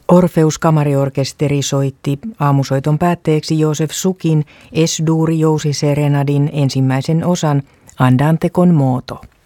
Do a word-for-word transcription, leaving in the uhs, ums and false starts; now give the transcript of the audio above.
Orfeus Kamariorkesteri soitti aamusoiton päätteeksi Josef Sukin Es dur Jousi serenadin ensimmäisen osan Andante con moto.